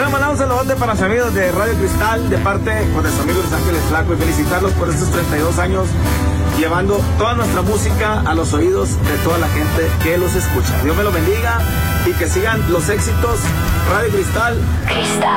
Quiero mandar un saludote para los amigos de Radio Cristal, de parte de su amigo Luis Ángeles Flaco, y felicitarlos por estos 32 años, llevando toda nuestra música a los oídos de toda la gente que los escucha. Dios me lo bendiga y que sigan los éxitos. Radio Cristal.